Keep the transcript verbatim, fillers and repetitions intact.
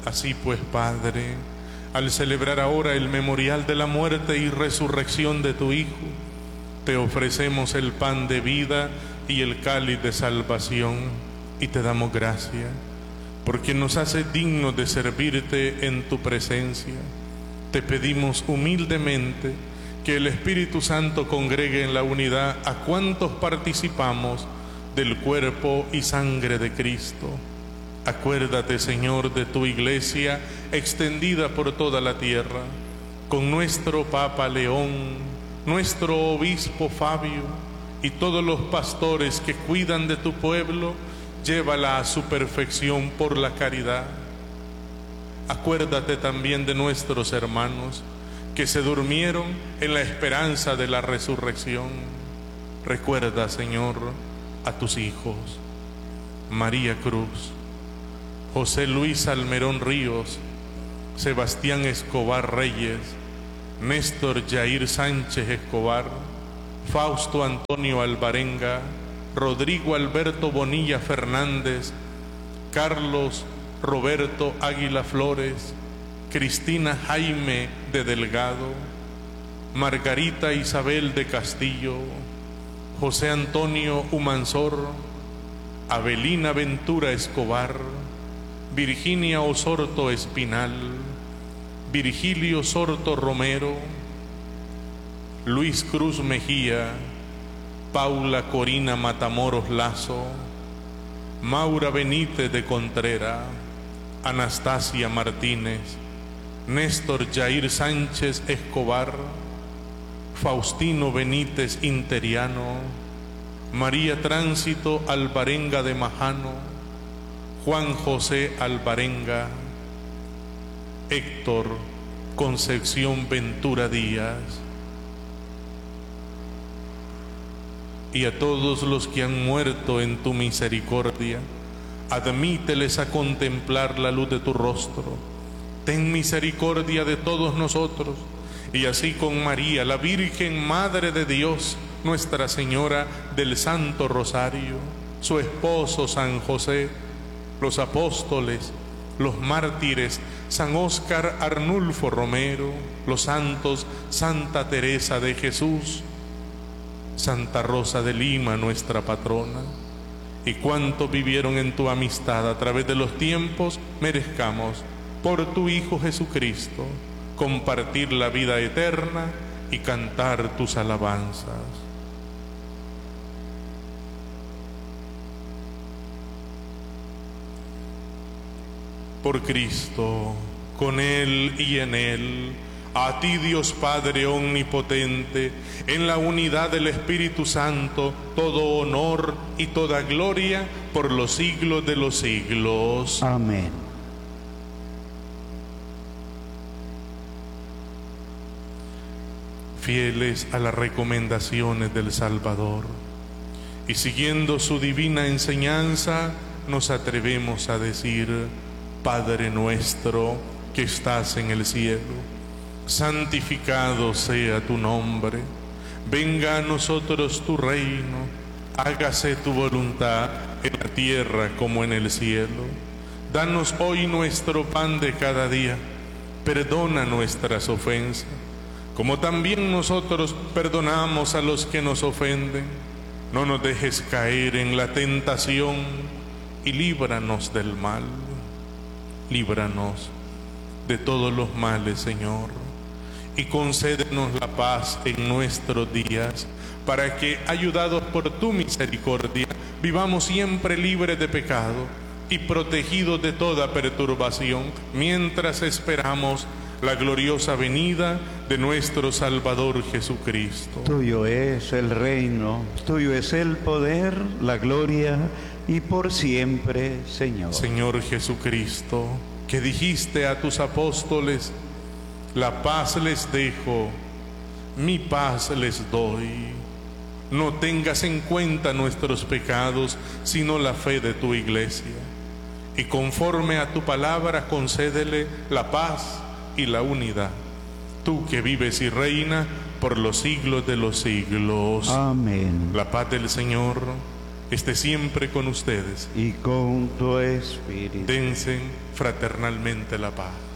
Así pues, Padre, al celebrar ahora el memorial de la muerte y resurrección de tu Hijo, te ofrecemos el pan de vida y el cáliz de salvación, y te damos gracias, porque nos hace dignos de servirte en tu presencia. Te pedimos humildemente que el Espíritu Santo congregue en la unidad a cuantos participamos del cuerpo y sangre de Cristo. Acuérdate, Señor, de tu Iglesia extendida por toda la tierra, con nuestro Papa León, nuestro Obispo Fabio y todos los pastores que cuidan de tu pueblo. Llévala a su perfección por la caridad. Acuérdate también de nuestros hermanos que se durmieron en la esperanza de la resurrección. Recuerda, Señor, a tus hijos María Cruz, José Luis Almerón Ríos, Sebastián Escobar Reyes, Néstor Jair Sánchez Escobar, Fausto Antonio Alvarenga, Rodrigo Alberto Bonilla Fernández, Carlos Roberto Águila Flores, Cristina Jaime de Delgado, Margarita Isabel de Castillo, José Antonio Humansor, Avelina Ventura Escobar, Virginia Osorto Espinal, Virgilio Sorto Romero, Luis Cruz Mejía, Paula Corina Matamoros Lazo, Maura Benítez de Contreras, Anastasia Martínez, Néstor Jair Sánchez Escobar, Faustino Benítez Interiano, María Tránsito Alvarenga de Majano, Juan José Alvarenga, Héctor Concepción Ventura Díaz, y a todos los que han muerto en tu misericordia, admíteles a contemplar la luz de tu rostro. Ten misericordia de todos nosotros, y así con María, la Virgen Madre de Dios, Nuestra Señora del Santo Rosario, su esposo San José, los apóstoles, los mártires, San Óscar Arnulfo Romero, los santos Santa Teresa de Jesús, Santa Rosa de Lima, nuestra patrona, y cuantos vivieron en tu amistad a través de los tiempos, merezcamos, por tu Hijo Jesucristo, compartir la vida eterna y cantar tus alabanzas. Por Cristo, con Él y en Él, a ti, Dios Padre omnipotente, en la unidad del Espíritu Santo, todo honor y toda gloria por los siglos de los siglos. Amén. Fieles a las recomendaciones del Salvador y siguiendo su divina enseñanza, nos atrevemos a decir: Padre nuestro que estás en el cielo, santificado sea tu nombre, venga a nosotros tu reino, hágase tu voluntad en la tierra como en el cielo. Danos hoy nuestro pan de cada día, perdona nuestras ofensas, como también nosotros perdonamos a los que nos ofenden. No nos dejes caer en la tentación y líbranos del mal. Líbranos de todos los males, Señor, y concédenos la paz en nuestros días, para que, ayudados por tu misericordia, vivamos siempre libres de pecado y protegidos de toda perturbación, mientras esperamos la gloriosa venida de nuestro Salvador Jesucristo. Tuyo es el reino, tuyo es el poder, la gloria, y por siempre, Señor. Señor Jesucristo, que dijiste a tus apóstoles: la paz les dejo, mi paz les doy. No tengas en cuenta nuestros pecados, sino la fe de tu Iglesia. Y conforme a tu palabra, concédele la paz y la unidad. Tú que vives y reinas por los siglos de los siglos. Amén. La paz del Señor esté siempre con ustedes. y con tu espíritu. Dense fraternalmente la paz.